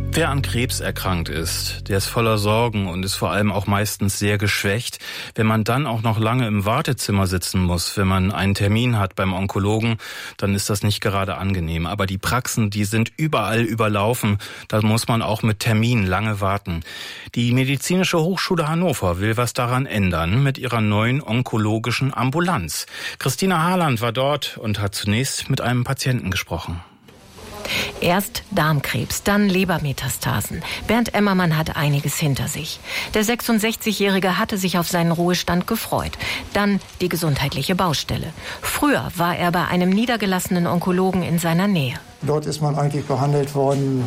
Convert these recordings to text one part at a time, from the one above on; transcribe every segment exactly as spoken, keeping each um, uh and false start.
Wer an Krebs erkrankt ist, der ist voller Sorgen und ist vor allem auch meistens sehr geschwächt. Wenn man dann auch noch lange im Wartezimmer sitzen muss, wenn man einen Termin hat beim Onkologen, dann ist das nicht gerade angenehm. Aber die Praxen, die sind überall überlaufen. Da muss man auch mit Terminen lange warten. Die Medizinische Hochschule Hannover will was daran ändern mit ihrer neuen onkologischen Ambulanz. Christina Harland war dort und hat zunächst mit einem Patienten gesprochen. Erst Darmkrebs, dann Lebermetastasen. Bernd Emmermann hat einiges hinter sich. Der sechsundsechzigjährige hatte sich auf seinen Ruhestand gefreut. Dann die gesundheitliche Baustelle. Früher war er bei einem niedergelassenen Onkologen in seiner Nähe. Dort ist man eigentlich behandelt worden,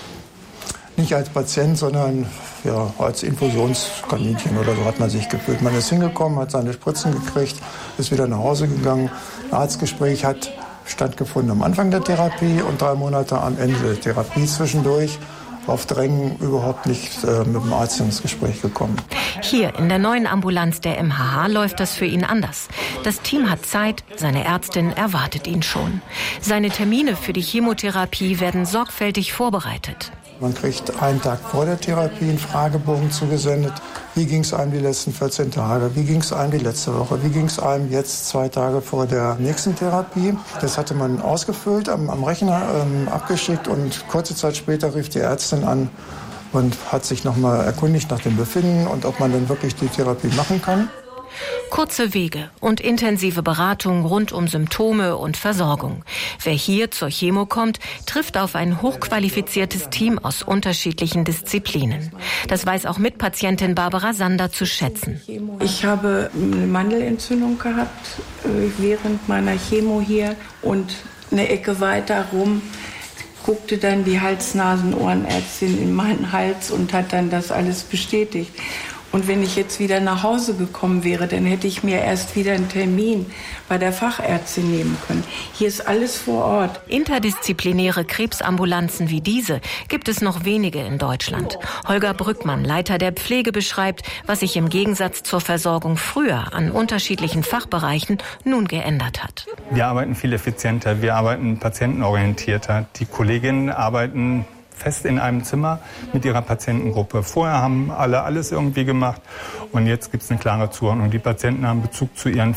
nicht als Patient, sondern ja, als Infusionskaninchen oder so hat man sich gefühlt. Man ist hingekommen, hat seine Spritzen gekriegt, ist wieder nach Hause gegangen. Ein Arztgespräch hat stattgefunden am Anfang der Therapie und drei Monate am Ende der Therapie zwischendurch. Auf Drängen überhaupt nicht äh, mit dem Arzt ins Gespräch gekommen. Hier in der neuen Ambulanz der M H H läuft das für ihn anders. Das Team hat Zeit, seine Ärztin erwartet ihn schon. Seine Termine für die Chemotherapie werden sorgfältig vorbereitet. Man kriegt einen Tag vor der Therapie einen Fragebogen zugesendet. Wie ging es einem die letzten vierzehn Tage? Wie ging es einem die letzte Woche? Wie ging es einem jetzt zwei Tage vor der nächsten Therapie? Das hatte man ausgefüllt, am, am Rechner ähm, abgeschickt und kurze Zeit später rief die Ärztin an und hat sich nochmal erkundigt nach dem Befinden und ob man dann wirklich die Therapie machen kann. Kurze Wege und intensive Beratung rund um Symptome und Versorgung. Wer hier zur Chemo kommt, trifft auf ein hochqualifiziertes Team aus unterschiedlichen Disziplinen. Das weiß auch Mitpatientin Barbara Sander zu schätzen. Ich habe eine Mandelentzündung gehabt während meiner Chemo hier und eine Ecke weiter rum guckte dann die Hals-Nasen-Ohrenärztin in meinen Hals und hat dann das alles bestätigt. Und wenn ich jetzt wieder nach Hause gekommen wäre, dann hätte ich mir erst wieder einen Termin bei der Fachärztin nehmen können. Hier ist alles vor Ort. Interdisziplinäre Krebsambulanzen wie diese gibt es noch wenige in Deutschland. Holger Brückmann, Leiter der Pflege, beschreibt, was sich im Gegensatz zur Versorgung früher an unterschiedlichen Fachbereichen nun geändert hat. Wir arbeiten viel effizienter, wir arbeiten patientenorientierter. Die Kolleginnen arbeiten fest in einem Zimmer mit ihrer Patientengruppe. Vorher haben alle alles irgendwie gemacht und jetzt gibt es eine klare Zuordnung. Die Patienten haben Bezug zu ihren